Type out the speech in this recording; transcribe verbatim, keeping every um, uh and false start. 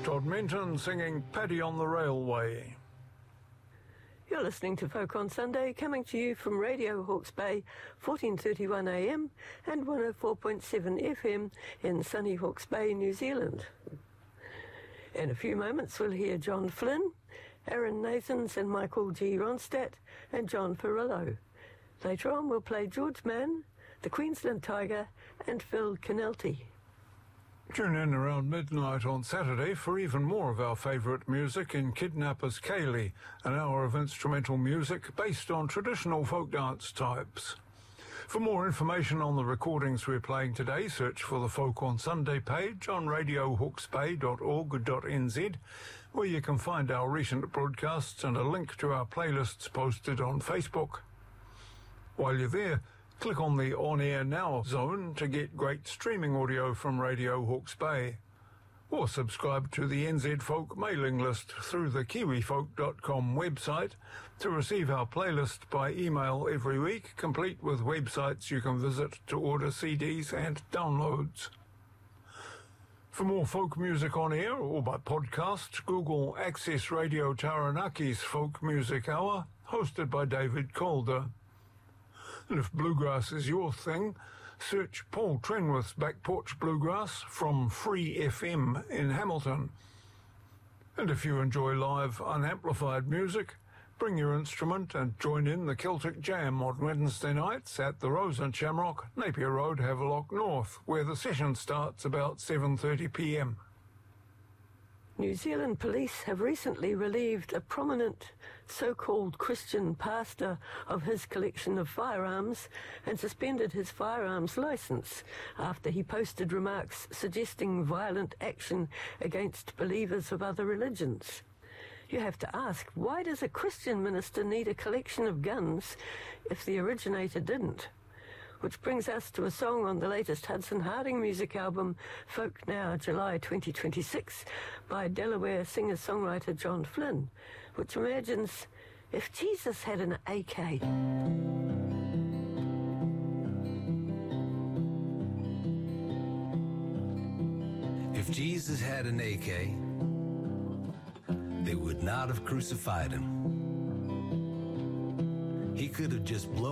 Todd Menton singing Paddy on the Railway. You're listening to Folk on Sunday, coming to you from Radio Hawke's Bay, fourteen thirty-one A M and one oh four point seven F M in sunny Hawke's Bay, New Zealand. In a few moments we'll hear John Flynn, Aaron Nathans and Michael G. Ronstadt and John Farillo. Later on we'll play George Mann, the Queensland Tiger and Phil Kennelty. Tune in around midnight on Saturday for even more of our favourite music in Kidnappers Ceilidh, an hour of instrumental music based on traditional folk dance types. For more information on the recordings we're playing today, search for the Folk on Sunday page on radio hawke's bay dot org dot n z, where you can find our recent broadcasts and a link to our playlists posted on Facebook. While you're there, click on the On Air Now zone to get great streaming audio from Radio Hawke's Bay. Or subscribe to the N Z Folk mailing list through the kiwi folk dot com website to receive our playlist by email every week, complete with websites you can visit to order C Ds and downloads. For more folk music on air or by podcast, Google Access Radio Taranaki's Folk Music Hour, hosted by David Calder. And if bluegrass is your thing, search Paul Trenwith's Back Porch Bluegrass from Free F M in Hamilton. And if you enjoy live, unamplified music, bring your instrument and join in the Celtic Jam on Wednesday nights at the Rose and Shamrock, Napier Road, Havelock North, where the session starts about seven thirty p m. New Zealand police have recently relieved a prominent so-called Christian pastor of his collection of firearms and suspended his firearms licence after he posted remarks suggesting violent action against believers of other religions. You have to ask, why does a Christian minister need a collection of guns if the originator didn't? Which brings us to a song on the latest Hudson Harding music album, Folk Now, July twenty twenty-six, by Delaware singer-songwriter John Flynn, which imagines if Jesus had an A K. If Jesus had an A K, they would not have crucified him. He could have just blown